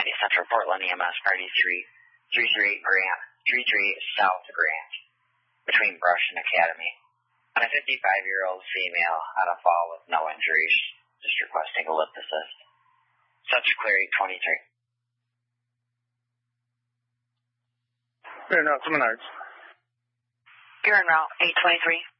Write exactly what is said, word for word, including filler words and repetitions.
ninety Central Portland, E M S Party three three three Grant, three three South Grant, between Brush and Academy. On a fifty-five-year-old female on a fall with no injuries, just requesting a lift assist. Subject clear eight twenty-three. Clear route to Menards. You're en route eight twenty-three.